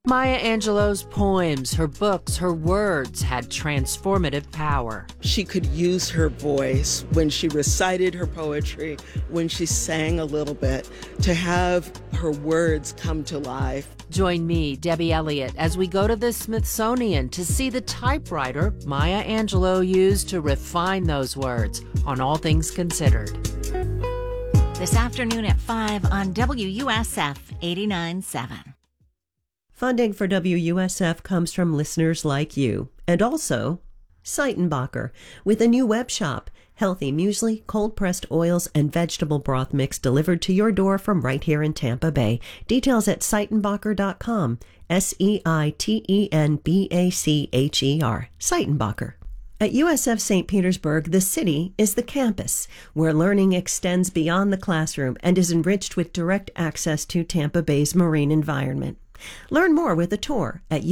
Maya Angelou's poems, her books, her words had transformative power. She could use her voice when she recited her poetry, when she sang a little bit, to have her words come to life. Join me, Debbie Elliott, as we go to the Smithsonian to see the typewriter Maya Angelou used to refine those words on All Things Considered. This afternoon at 5 on WUSF 89.7. Funding for WUSF comes from listeners like you, and also Seitenbacher, with a new web shop, healthy muesli, cold-pressed oils, and vegetable broth mix delivered to your door from right here in Tampa Bay. Details at Seitenbacher.com, Seitenbacher, Seitenbacher. At USF St. Petersburg, the city is the campus, where learning extends beyond the classroom and is enriched with direct access to Tampa Bay's marine environment. Learn more with a tour at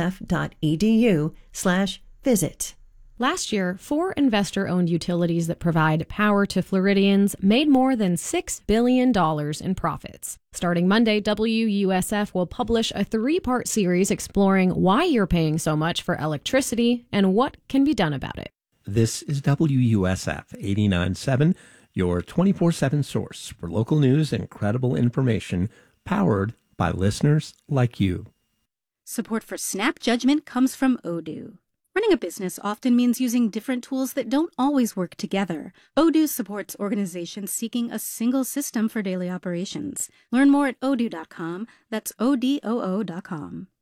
usf.edu/visit. Last year, 4 investor-owned utilities that provide power to Floridians made more than $6 billion in profits. Starting Monday, WUSF will publish a 3-part series exploring why you're paying so much for electricity and what can be done about it. This is WUSF 89.7, your 24/7 source for local news and credible information, powered by listeners like you. Support for Snap Judgment comes from Odoo. Running a business often means using different tools that don't always work together. Odoo supports organizations seeking a single system for daily operations. Learn more at odoo.com. That's ODOO.com.